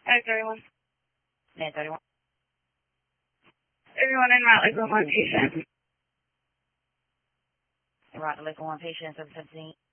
31. 931. Everyone in route, like one patient. En route to Lakeland, 1 patient, 717.